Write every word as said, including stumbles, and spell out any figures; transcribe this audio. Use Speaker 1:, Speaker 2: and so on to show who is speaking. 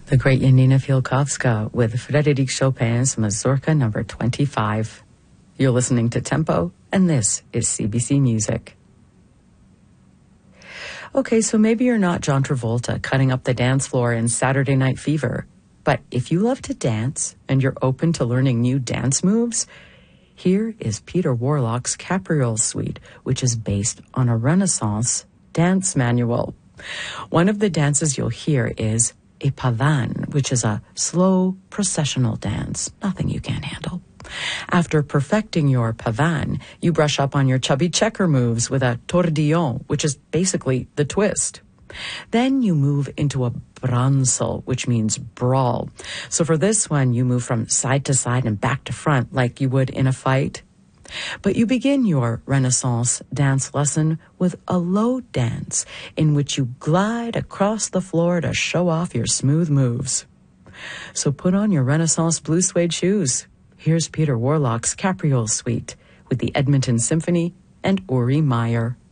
Speaker 1: The great Janina Fialkowska with Frédéric Chopin's Mazurka number twenty-five. You're listening to Tempo, and this is C B C Music. Okay, so maybe you're not John Travolta cutting up the dance floor in Saturday Night Fever, but if you love to dance and you're open to learning new dance moves, here is Peter Warlock's Capriole Suite, which is based on a Renaissance dance manual. One of the dances you'll hear is a pavane, which is a slow processional dance, nothing you can't handle. After perfecting your pavane, you brush up on your chubby checker moves with a tordillon, which is basically the twist. Then you move into a bransel, which means brawl. So for this one, you move from side to side and back to front like you would in a fight. But you begin your Renaissance dance lesson with a low dance in which you glide across the floor to show off your smooth moves. So put on your Renaissance blue suede shoes. Here's Peter Warlock's Capriole Suite with the Edmonton Symphony and Uri Meyer.